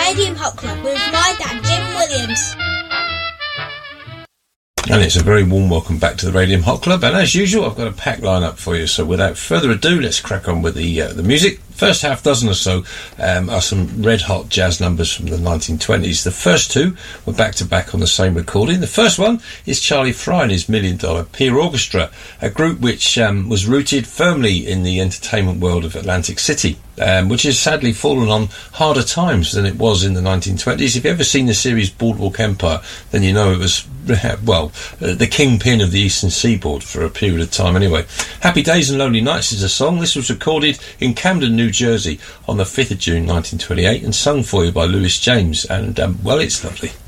Radium Hot Club with my dad, Jim Williams. And it's a very warm welcome back to the Radium Hot Club, and as usual I've got a packed line-up for you, so without further ado let's crack on with the music. First half dozen or so are some red hot jazz numbers from the 1920s. The first two were back to back on the same recording. The first one is Charlie Fry and his $1 Million Pier Orchestra, a group which was rooted firmly in the entertainment world of Atlantic City, which has sadly fallen on harder times than it was in the 1920s. If you've ever seen the series Boardwalk Empire, then you know it was, well, the kingpin of the Eastern Seaboard for a period of time anyway. Happy Days and Lonely Nights is a song. This was recorded in Camden, New Jersey on the 5th of June 1928 and sung for you by Louis James, and well, it's lovely.